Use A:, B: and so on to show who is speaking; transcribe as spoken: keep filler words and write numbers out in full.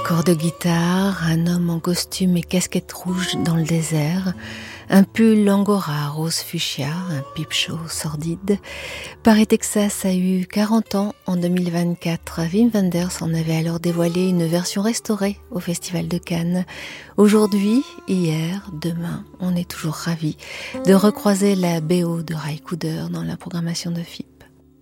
A: accords de guitare, un homme en costume et casquette rouge dans le désert, un pull angora rose fuchsia, un pipe show sordide. Paris, Texas a eu quarante ans en deux mille vingt-quatre. Wim Wenders en avait alors dévoilé une version restaurée au Festival de Cannes. Aujourd'hui, hier, demain, on est toujours ravis de recroiser la B O de Ry Cooder dans la programmation de F I P.